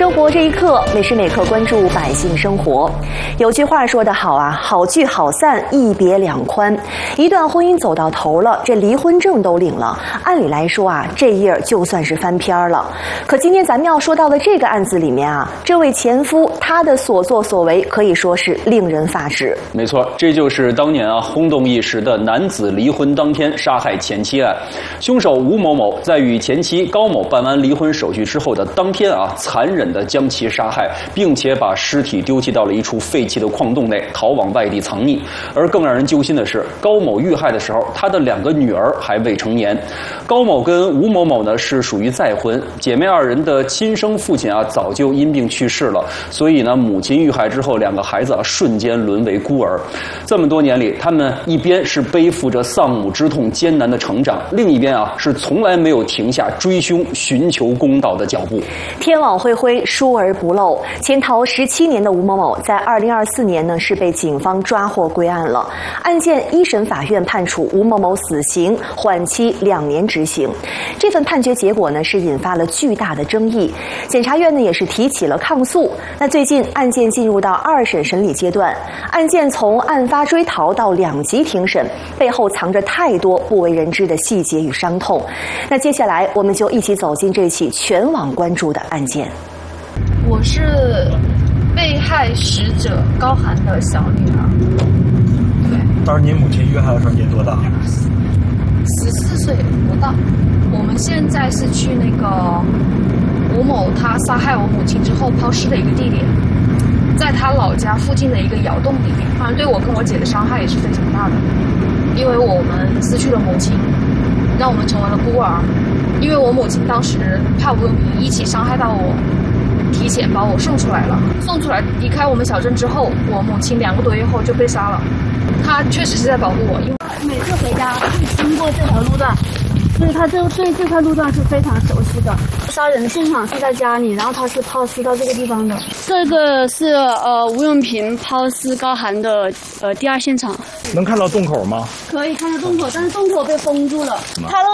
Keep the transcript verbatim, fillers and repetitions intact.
生活这一刻，每时每刻关注百姓生活。有句话说得好啊，好聚好散，一别两宽。一段婚姻走到头了，这离婚证都领了，按理来说啊，这页就算是翻篇了。可今天咱们要说到的这个案子里面啊，这位前夫他的所作所为可以说是令人发指。 没错，这就是当年啊轰动一时的男子离婚当天杀害前妻案。凶手吴某某在与前妻高某办完离婚手续之后的当天啊，残忍地将其杀害，并且把尸体丢弃到了一处废弃的矿洞内，逃往外地藏匿。而更让人揪心的是，高某遇害的时候，他的两个女儿还未成年。高某跟吴某某呢是属于再婚，姐妹二人的亲生父亲啊早就因病去世了，所以呢母亲遇害之后，两个孩子啊瞬间沦为孤儿。这么多年里，他们一边是背负着丧母之痛艰难的成长，另一边啊是从来没有停下追凶寻求公道的脚步。 天网恢恢，疏而不漏。潜逃十七年的吴某某，在二零二四年呢是被警方抓获归案了。案件一审法院判处吴某某死刑，缓期两年执行。这份判决结果呢是引发了巨大的争议，检察院呢也是提起了抗诉。那最近案件进入到二审审理阶段，案件从案发追逃到两级庭审，背后藏着太多不为人知的细节与伤痛。那接下来我们就一起走进这起全网关注的案件。 我是被害死者高涵的小女儿。对， 当时您母亲遇害的时候您多大？ 十四岁不到。我们现在是去那个吴某他杀害我母亲之后抛尸的一个地点，在他老家附近的一个窑洞里面。当然对我跟我姐的伤害也是非常大的，因为我们失去了母亲，让我们成为了孤儿。因为我母亲当时怕吴永平一起伤害到我，提前把我送出来了。送出来离开我们小镇之后，我母亲两个多月后就被杀了。她确实是在保护我，因为每次回家经过这条路段，所以他就对这块路段是非常熟悉的。杀人现场是在家里，然后他是抛尸到这个地方的。这个是呃吴永平抛尸高涵的呃第二现场。 能看到洞口吗？ 可以看到洞口，但是洞口被封住了。他的